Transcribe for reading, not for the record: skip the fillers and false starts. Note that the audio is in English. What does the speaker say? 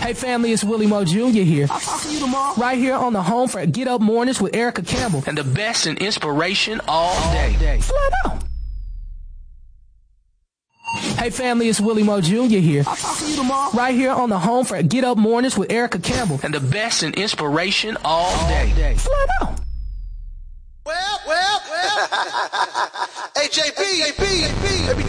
Hey family, it's Willie Mo Jr. here. I'll talk to you tomorrow. Right here on the home for Get Up Mornings with Erica Campbell. And the best in inspiration all day. Flat out. Hey family, it's Willie Mo Jr. here. I'll talk to you tomorrow. Right here on the home for Get Up Mornings with Erica Campbell. And the best in inspiration all day. Flat out. Well. Hey, JB.